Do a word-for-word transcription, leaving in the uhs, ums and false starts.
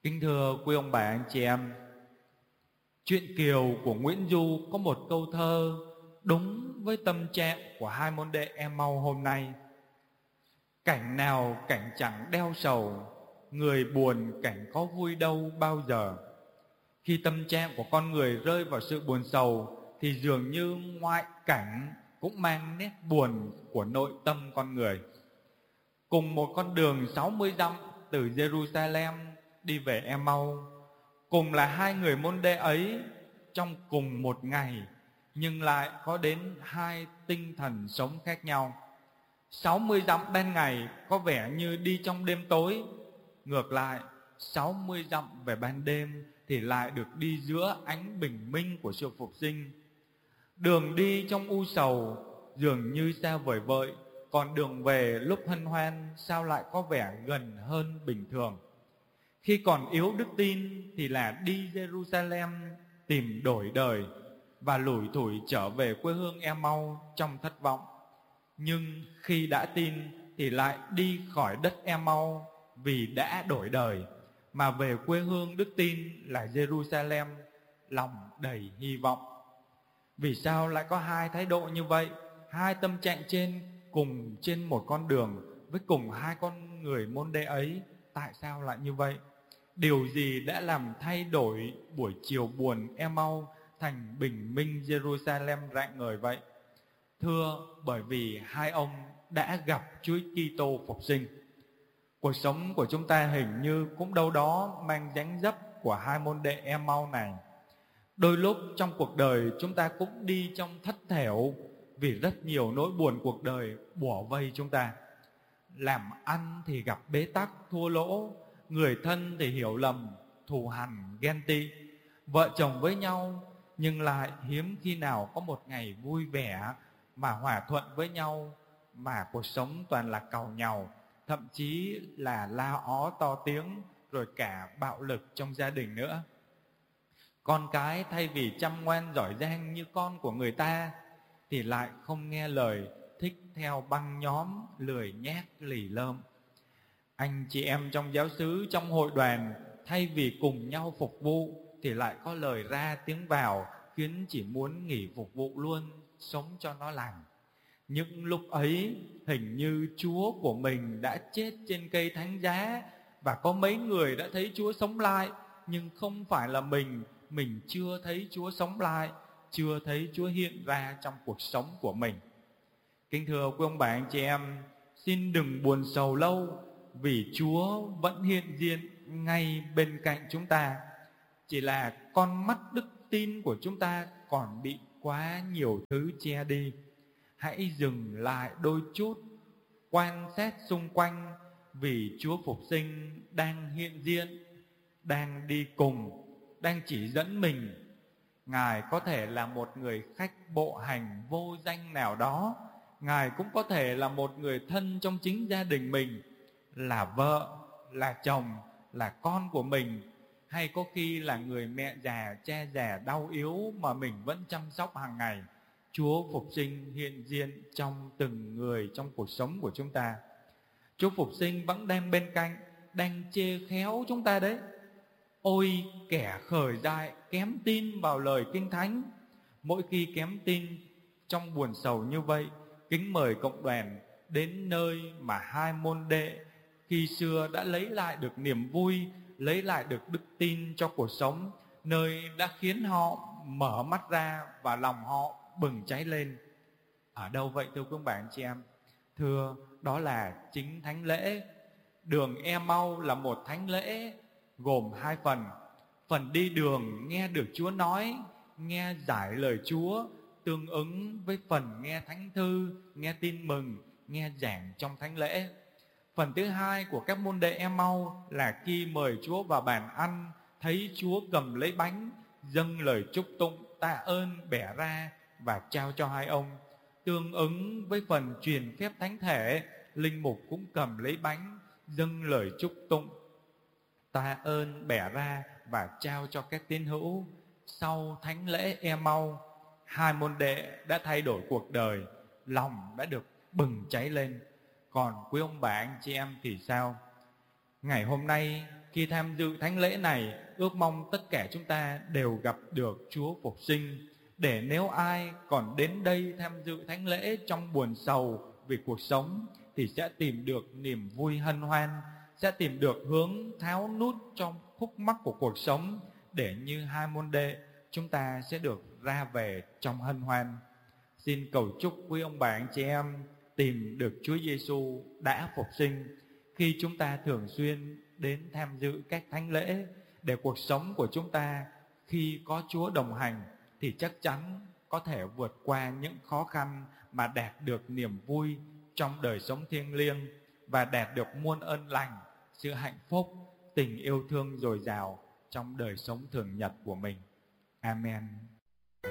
Kính thưa quý ông bà anh chị em, truyện Kiều của Nguyễn Du có một câu thơ đúng với tâm trạng của hai môn đệ Emau hôm nay. Cảnh nào cảnh chẳng đeo sầu, người buồn cảnh có vui đâu bao giờ. Khi tâm trạng của con người rơi vào sự buồn sầu thì dường như ngoại cảnh cũng mang nét buồn của nội tâm con người. Cùng một con đường sáu mươi dặm từ Jerusalem đi về Emau, cùng là hai người môn đệ ấy trong cùng một ngày, nhưng lại có đến hai tinh thần sống khác nhau. sáu mươi dặm ban ngày có vẻ như đi trong đêm tối, ngược lại sáu mươi dặm về ban đêm thì lại được đi giữa ánh bình minh của sự phục sinh. Đường đi trong u sầu dường như xa vời vợi, còn đường về lúc hân hoan sao lại có vẻ gần hơn bình thường. Khi còn yếu đức tin thì là đi Jerusalem tìm đổi đời và lủi thủi trở về quê hương Emau trong thất vọng. Nhưng khi đã tin thì lại đi khỏi đất Emau vì đã đổi đời, mà về quê hương đức tin là Jerusalem lòng đầy hy vọng. Vì sao lại có hai thái độ như vậy, hai tâm trạng trên cùng trên một con đường với cùng hai con người môn đệ ấy? Tại sao lại như vậy? Điều gì đã làm thay đổi buổi chiều buồn Emau thành bình minh Jerusalem rạng ngời vậy? Thưa, bởi vì hai ông đã gặp Chúa Kitô phục sinh. Cuộc sống của chúng ta hình như cũng đâu đó mang dáng dấp của hai môn đệ Emau này. Đôi lúc trong cuộc đời chúng ta cũng đi trong thất thểu vì rất nhiều nỗi buồn cuộc đời bủa vây chúng ta. Làm ăn thì gặp bế tắc thua lỗ, người thân thì hiểu lầm, thù hằn ghen tị, vợ chồng với nhau nhưng lại hiếm khi nào có một ngày vui vẻ mà hòa thuận với nhau, mà cuộc sống toàn là càu nhàu, thậm chí là la ó to tiếng, rồi cả bạo lực trong gia đình nữa. Con cái thay vì chăm ngoan giỏi giang như con của người ta thì lại không nghe lời, thích theo băng nhóm, lười nhác lì lợm. Anh chị em trong giáo xứ, trong hội đoàn, thay vì cùng nhau phục vụ thì lại có lời ra tiếng vào, khiến chỉ muốn nghỉ phục vụ luôn, sống cho nó lành. Những lúc ấy hình như Chúa của mình đã chết trên cây thánh giá, và có mấy người đã thấy Chúa sống lại, nhưng không phải là mình. Mình chưa thấy Chúa sống lại, chưa thấy Chúa hiện ra trong cuộc sống của mình. Kính thưa quý ông bà anh chị em, xin đừng buồn sầu lâu, vì Chúa vẫn hiện diện ngay bên cạnh chúng ta. Chỉ là con mắt đức tin của chúng ta còn bị quá nhiều thứ che đi. Hãy dừng lại đôi chút, quan sát xung quanh, vì Chúa phục sinh đang hiện diện, đang đi cùng, đang chỉ dẫn mình. Ngài có thể là một người khách bộ hành vô danh nào đó, Ngài cũng có thể là một người thân trong chính gia đình mình, là vợ, là chồng, là con của mình, hay có khi là người mẹ già, cha già đau yếu mà mình vẫn chăm sóc hàng ngày. Chúa phục sinh hiện diện trong từng người trong cuộc sống của chúng ta. Chúa phục sinh vẫn đang bên cạnh, đang chê khéo chúng ta đấy. Ôi kẻ khởi dại kém tin vào lời Kinh Thánh! Mỗi khi kém tin trong buồn sầu như vậy, kính mời cộng đoàn đến nơi mà hai môn đệ khi xưa đã lấy lại được niềm vui, lấy lại được đức tin cho cuộc sống, nơi đã khiến họ mở mắt ra và lòng họ bừng cháy lên. Ở đâu vậy thưa quý ông bà anh chị em? Thưa, đó là chính thánh lễ. Đường Emau là một thánh lễ gồm hai phần. Phần đi đường nghe được Chúa nói, nghe giải lời Chúa, tương ứng với phần nghe thánh thư, nghe tin mừng, nghe giảng trong thánh lễ. Phần thứ hai của các môn đệ Emau là khi mời Chúa vào bàn ăn, thấy Chúa cầm lấy bánh, dâng lời chúc tụng, tạ ơn, bẻ ra và trao cho hai ông. Tương ứng với phần truyền phép thánh thể, linh mục cũng cầm lấy bánh, dâng lời chúc tụng, tạ ơn, bẻ ra và trao cho các tín hữu. Sau thánh lễ Emau, hai môn đệ đã thay đổi cuộc đời, lòng đã được bừng cháy lên. Còn quý ông bà anh chị em thì sao? Ngày hôm nay Khi tham dự thánh lễ này, ước mong tất cả chúng ta đều gặp được Chúa phục sinh, để nếu ai còn đến đây tham dự thánh lễ trong buồn sầu vì cuộc sống thì sẽ tìm được niềm vui hân hoan, sẽ tìm được hướng tháo nút trong khúc mắc của cuộc sống, để như hai môn đệ chúng ta sẽ được ra về trong hân hoan. Xin cầu chúc quý ông bà anh chị em tìm được Chúa Giêsu đã phục sinh khi chúng ta thường xuyên đến tham dự các thánh lễ, để cuộc sống của chúng ta khi có Chúa đồng hành thì chắc chắn có thể vượt qua những khó khăn mà đạt được niềm vui trong đời sống thiêng liêng và đạt được muôn ơn lành, sự hạnh phúc, tình yêu thương dồi dào trong đời sống thường nhật của mình. Amen.